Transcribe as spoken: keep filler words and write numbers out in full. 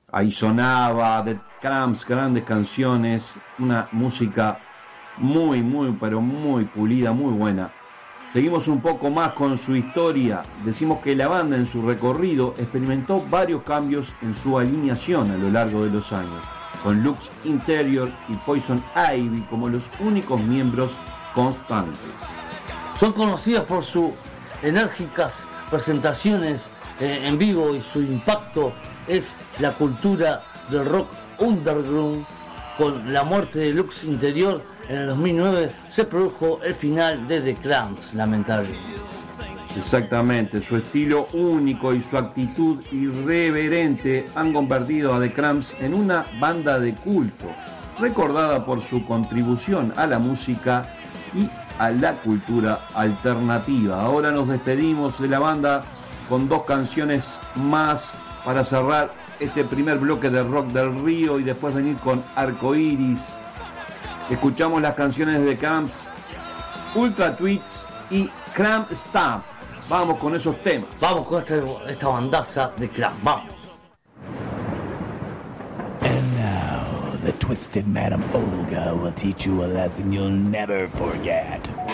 Ahí sonaba The Cramps, grandes canciones, una música muy, muy, pero muy pulida, muy buena. Seguimos un poco más con su historia. Decimos que la banda en su recorrido experimentó varios cambios en su alineación a lo largo de los años, con Lux Interior y Poison Ivy como los únicos miembros constantes. Son conocidos por sus enérgicas presentaciones eh, en vivo y su impacto es la cultura del rock underground. Con la muerte de Lux Interior en el dos mil nueve se produjo el final de The Cramps, lamentablemente. Exactamente, su estilo único y su actitud irreverente han convertido a The Cramps en una banda de culto, recordada por su contribución a la música y a la cultura alternativa. Ahora nos despedimos de la banda con dos canciones más para cerrar este primer bloque de Rock del Río y después venir con Arcoiris. Escuchamos las canciones de Cramps, Ultra Tweets y Cramp Stamp. Vamos con esos temas. Vamos con esta, esta bandaza de Cramp, vamos. And now, the twisted Madam Olga will teach you a lesson you'll never forget.